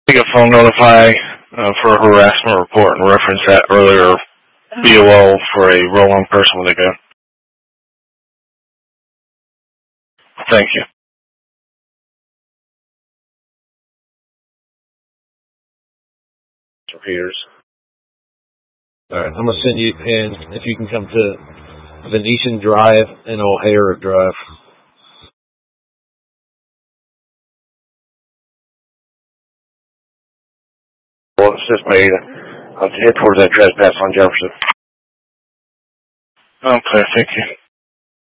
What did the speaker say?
Take a phone notify for a harassment report and reference that earlier BOL for a roll-on person with a gun. Thank you. Mr. Peters. Alright, I'm going to send you, and if you can come to Venetian Drive and O'Hara Drive. Well, it's just made. I'll head towards that trespass on Jefferson. Okay, thank you.